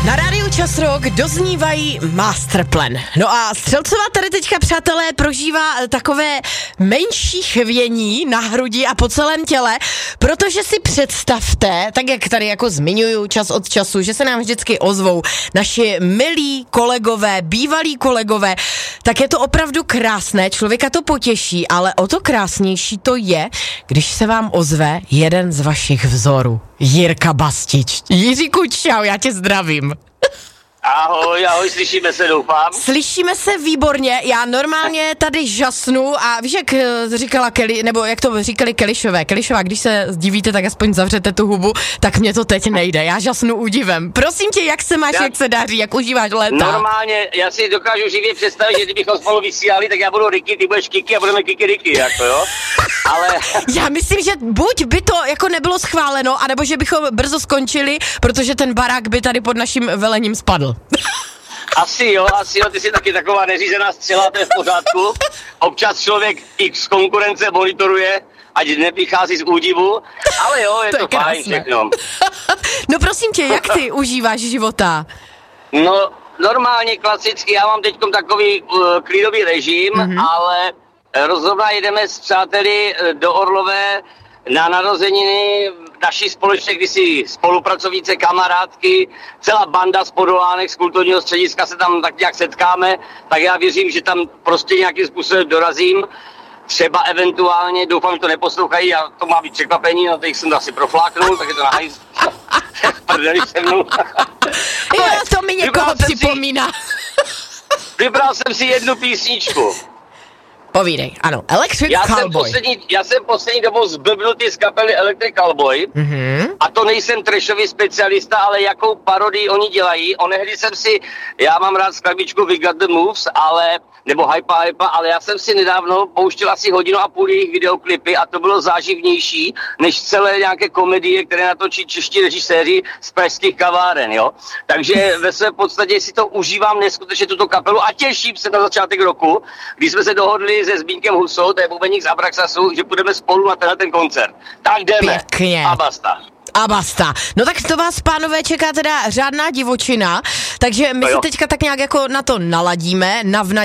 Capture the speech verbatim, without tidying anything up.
Na rádiu Čas Rock doznívají Masterplan. No a Střelcová tady teďka, přátelé, prožívá takové menší chvění na hrudi a po celém těle, protože si představte, tak jak tady jako zmiňuju čas od času, že se nám vždycky ozvou naši milí kolegové, bývalí kolegové, tak je to opravdu krásné, člověka to potěší, ale o to krásnější to je, když se vám ozve jeden z vašich vzorů. Jirka Bastič. Jiříku, čau, já tě zdravím. Ahoj, ahoj, slyšíme se, doufám. Slyšíme se výborně, já normálně tady žasnu a víš, jak říkala Kelly, nebo jak to říkali Kelišové, Kelišová, když se divíte, tak aspoň zavřete tu hubu, tak mě to teď nejde, já žasnu údivem. Prosím tě, jak se máš, já, jak se daří, jak užíváš léta? Normálně, já si dokážu živě představit, že kdybychom spolu vysílali, tak já budu Ricky, ty budeš Kiki a budeme Kiki Ricky, jako jo, ale... Já myslím, že buď by to jako nebylo schváleno, anebo že bychom brzo skončili, protože ten barák by tady pod naším velením spadl. Asi jo, asi jo, ty jsi taky taková neřízená střela, to je v pořádku. Občas člověk x konkurence monitoruje, ať nevychází z údivu, ale jo, je to, to je fajn všechno. No prosím tě, jak ty užíváš života? No, normálně, klasicky, já mám teďkom takový uh, klidový režim, mm-hmm. ale rozhodně jedeme s přáteli do Orlové na narozeniny naší společně kdysi spolupracovnice, kamarádky, celá banda z Podolánek, z kulturního střediska se tam tak nějak setkáme, tak já věřím, že tam prostě nějakým způsobem dorazím. Třeba eventuálně, doufám, že to neposlouchají, a to má být překvapení, no teď jsem to asi profláknul, tak je to nahaj. Prdeli se mnou. Jo, to mi někoho připomíná. Si, vybral jsem si jednu písničku. Povídej, ano, Electric já Callboy. Jsem poslední, já jsem poslední dobou zblbnutý z kapely Electric Callboy, mm-hmm. a to nejsem trashový specialista, ale jakou parodii oni dělají. Onehdy jsem si, já mám rád skladbičku We Got The Moves, ale, nebo Hypa Hypa, ale já jsem si nedávno pouštěl asi hodinu a půl jejich videoklipy a to bylo záživnější, než celé nějaké komedie, které natočí čeští režiséři z pražských kaváren, jo. Takže ve své podstatě si to užívám neskutečně tuto kapelu a těším se na začátek roku, kdy jsme se dohodli se Zbínkem Husou, to je bubeník z Abraxasu, že půjdeme spolu na tenhle ten koncert. Tak jdeme. Pěkně. A basta. A basta. No tak to vás, pánové, čeká teda řádná divočina, takže my se teďka tak nějak jako na to naladíme, navna